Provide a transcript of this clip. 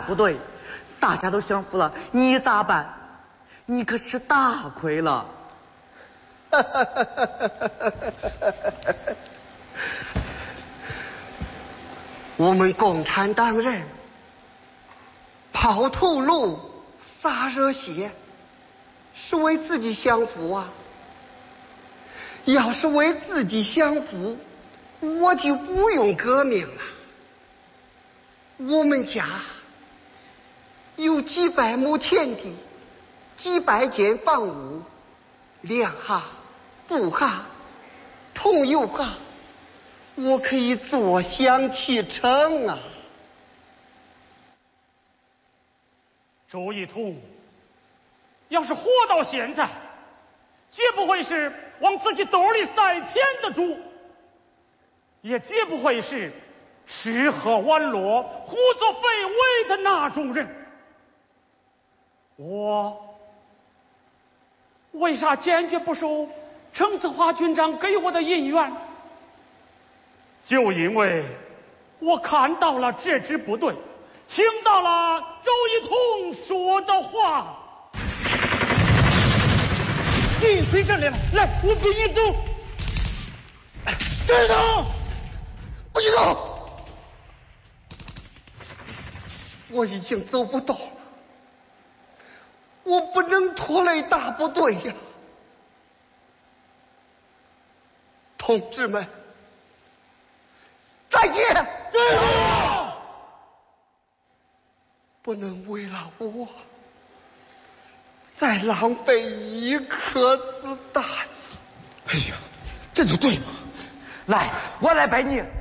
不对，大家都降服了，你咋办？你可吃大亏了。 我们共产党人抛头颅洒热血，是为自己享福啊。要是为自己享福，我就不用革命了。我们家有几百亩田地，几百间房屋，粮哈、布哈、桐油哈，我可以坐享其成啊。 周一通要是活到现在，绝不会是往自己兜里塞钱的主，也绝不会是吃喝玩乐、胡作非为的那种人。我为啥坚决不收程子华军长给我的银元？就因为我看到了这支部队，听到了周一通说的话。你推上来了，来，我给你走。队长， 不许走！我已经走不动了，我不能拖累大部队呀。同志们，再见！ 队长， 不能为了我再浪费一颗子弹。 哎呀，这就对嘛！ 来，我来背你。